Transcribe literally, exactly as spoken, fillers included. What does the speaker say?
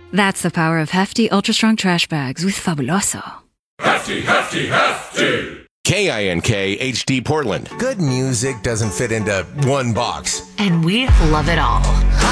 That's the power of hefty, ultra-strong trash bags with Fabuloso. Hefty, hefty, hefty! K I N K H D Portland. Good music doesn't fit into one box. And we love it all.